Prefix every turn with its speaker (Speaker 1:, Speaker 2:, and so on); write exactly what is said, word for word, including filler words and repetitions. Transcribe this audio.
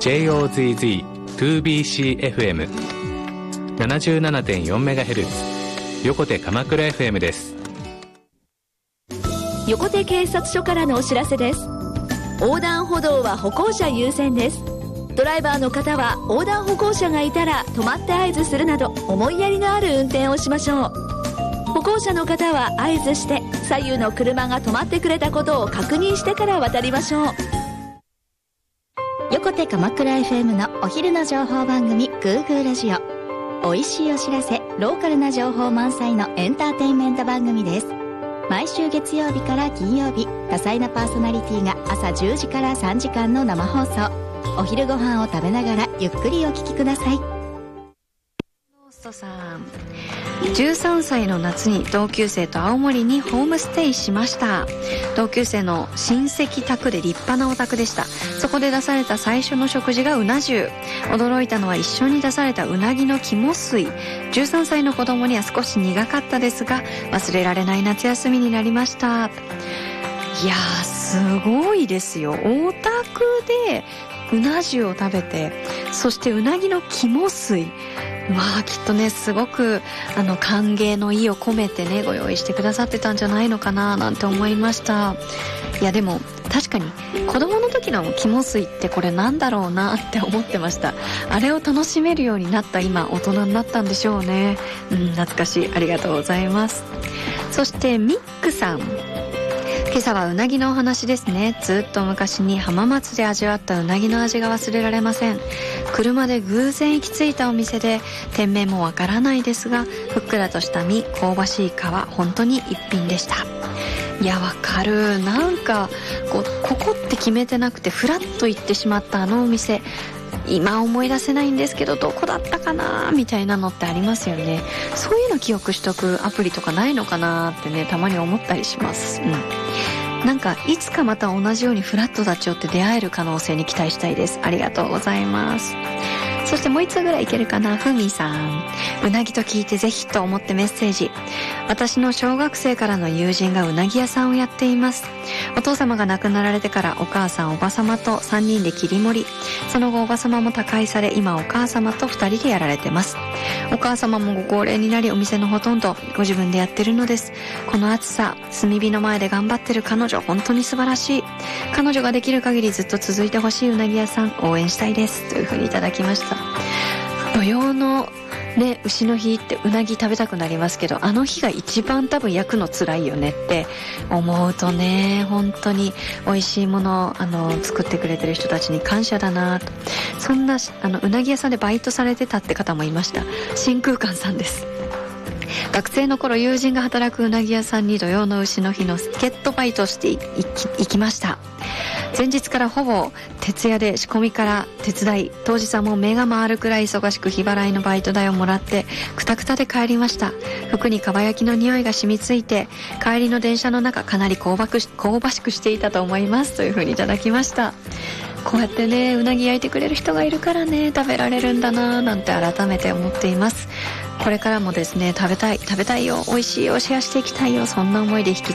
Speaker 1: ジェイオーゼットゼットツービーシーエフエムななじゅうななてんよんメガヘルツ 横手鎌倉 エフエム です。
Speaker 2: 横手警察署からのお知らせです。横断歩道は歩行者優先です。ドライバーの方は横断歩行者がいたら止まって合図するなど思いやりのある運転をしましょう。歩行者の方は合図して左右の車が止まってくれたことを確認してから渡りましょう。
Speaker 3: 横手鎌倉 エフエム のお昼の情報番組グーグーラジオ。おいしいお知らせ、ローカルな情報満載のエンターテインメント番組です。毎週月曜日から金曜日、多彩なパーソナリティが朝じゅうじからさんじかんの生放送。お昼ご飯を食べながらゆっくりお聞きください。
Speaker 4: さんじゅうさんさいの夏に同級生と青森にホームステイしました。同級生の親戚宅で立派なお宅でした。そこで出された最初の食事がうな重。驚いたのは一緒に出されたうなぎの肝水。じゅうさんさいの子供には少し苦かったですが忘れられない夏休みになりました。いやーすごいですよ。お宅でうな重を食べて、そしてうなぎの肝水、まあきっとねすごくあの歓迎の意を込めてねご用意してくださってたんじゃないのかななんて思いました。いやでも確かに子供の時の肝水ってこれなんだろうなって思ってました。あれを楽しめるようになった今大人になったんでしょうね。うん懐かしい。ありがとうございます。そしてミックさん、今朝はうなぎのお話ですね。ずっと昔に浜松で味わったうなぎの味が忘れられません。車で偶然行き着いたお店で店名もわからないですがふっくらとした身、香ばしい皮、本当に一品でした。いやわかる。なんかこうここって決めてなくてフラッと行ってしまったあのお店、今思い出せないんですけどどこだったかなみたいなのってありますよね。そういうの記憶しとくアプリとかないのかなってねたまに思ったりします。うん、なんかいつかまた同じようにフラット立ち寄って出会える可能性に期待したいです。ありがとうございます。そしてもう一つぐらいいけるかな。ふみさん、うなぎと聞いてぜひと思ってメッセージ。私の小学生からの友人がうなぎ屋さんをやっています。お父様が亡くなられてからお母さんおば様とさんにんで切り盛り、その後おば様も他界され今お母様とふたりでやられてます。お母様もご高齢になりお店のほとんどご自分でやってるのです。この暑さ炭火の前で頑張ってる彼女本当に素晴らしい。彼女ができる限りずっと続いてほしいうなぎ屋さん応援したいですというふうにいただきました。土曜のね牛の日ってうなぎ食べたくなりますけど、あの日が一番多分焼くの辛いよねって思うとね、本当に美味しいものをあの作ってくれてる人たちに感謝だなと。そんなあのうなぎ屋さんでバイトされてたって方もいました。真空館さんです。学生の頃友人が働くうなぎ屋さんに土曜の牛の日の助っ人バイトしていき、行きました。前日からほぼ徹夜で仕込みから手伝い、当日はもう目が回るくらい忙しく日払いのバイト代をもらってクタクタで帰りました。服にかば焼きの匂いが染みついて帰りの電車の中かなり香ばくし香ばしくしていたと思いますというふうにいただきました。こうやってねうなぎ焼いてくれる人がいるからね食べられるんだななんて改めて思っています。これからもですね食べたい食べたいよ美味しいよシェアしていきたいよ、そんな思いで引き